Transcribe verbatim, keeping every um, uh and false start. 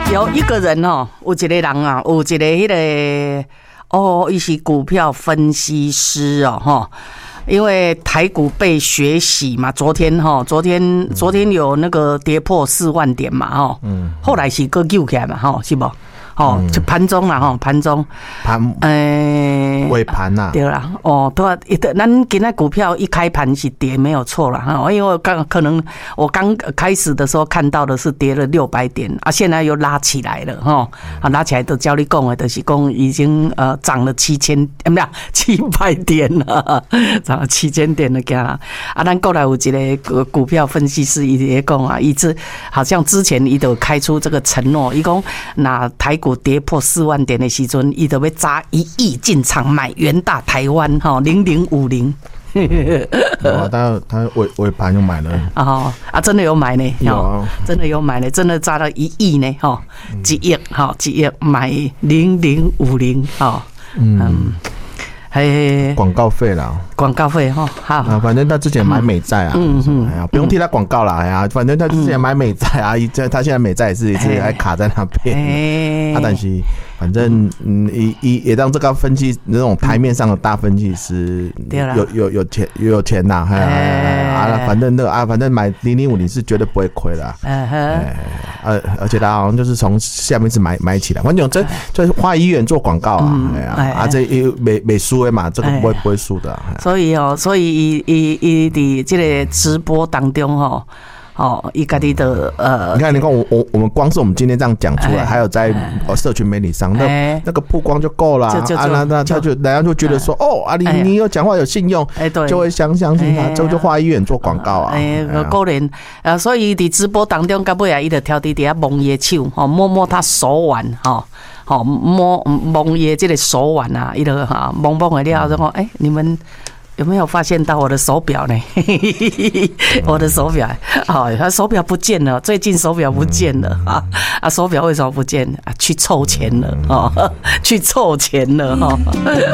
有一个人哦，有一个人啊，有一个迄、那个哦，伊是股票分析师哦，哈。因为台股被血洗嘛，昨天哈，昨天昨天有那个跌破四万点嘛，哈，嗯，后来是个救起来嘛，哈，是不？哦，就盘中啦，吼，盘中盘， 诶， 尾盘呐， 对啦，哦，对啊，咱今仔股票一开盘是跌没有错啦，哈，因为我刚可能我刚开始的时候看到的是跌了六百点啊，现在又拉起来了，哈，啊，拉起来都照你讲的，就是讲已经呃涨了七千，没有七百点了，涨了七千点了，惊啦！啊，咱过来有一个股票分析师伊在讲啊，伊之好像之前伊都开出这个承诺，伊讲那台股。跌破四万点的时阵，伊就要砸一亿进场买元大台湾哈零零五零。 哦，他他尾尾盘就买了啊啊，真的有买呢， 有、啊， 真的有买呢，真的砸了一亿呢，哈，几亿哈，几亿买零零五零哈，嗯。嘿， 广告费啦， 广告费哈，好啊，反正他之前买美债啊，嗯嗯，哎呀，不用替他广告啦，哎呀，反正他之前买美债啊，一他现在美债也是一直还卡在那边，他但是反正嗯，也也也让这个分析那种台面上的大分析师有有有钱有有钱呐，啊，反正那个啊，反正买零零五零是绝对不会亏的，哎，呃，而且他好像就是从下面是买买起来，反正这这花一元做广告啊，哎呀，啊这没没输。嘛，这个不会不会输的、啊。 所以哦，所以伊伊伊伫这个直播当中吼，哦，伊家己的呃， 你看，你看我我我们光是我们今天这样讲出来，还有在社群媒体上，那那个曝光就够了啊。那那他就人家就觉得说，哦，啊你你有讲话有信用，哎对，就会相相信他，就就花医院做广告啊。 哎，果然呃，所以伫直播当中，到尾啊，伊就挑伫底下摸伊的手，吼摸摸他手腕，吼。好摸摸耶，这个手腕啊，一个哈摸摸的了，然后哎，你们有没有发现到我的手表呢？我的手表，好，他手表不见了，最近手表不见了啊啊，手表为什么不见啊？去凑钱了哦，去凑钱了哈。